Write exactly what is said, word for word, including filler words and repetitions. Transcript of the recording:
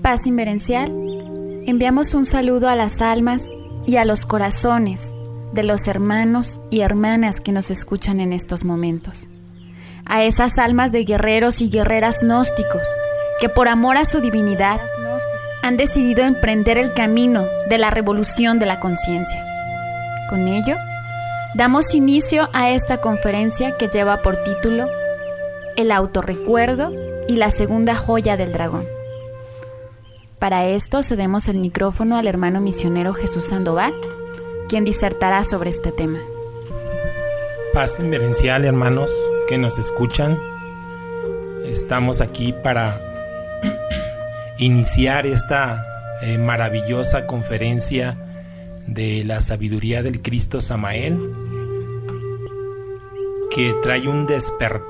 Paz Inverencial, enviamos un saludo a las almas y a los corazones de los hermanos y hermanas que nos escuchan en estos momentos. A esas almas de guerreros y guerreras gnósticos que por amor a su divinidad han decidido emprender el camino de la revolución de la conciencia. Con ello, damos inicio a esta conferencia que lleva por título El autorrecuerdo y la segunda joya del dragón. Para esto cedemos el micrófono al hermano misionero Jesús Sandoval, quien disertará sobre este tema. Paz Inverencial, hermanos que nos escuchan. Estamos aquí para iniciar esta eh, maravillosa conferencia de la sabiduría del Cristo Samael, que trae un despertar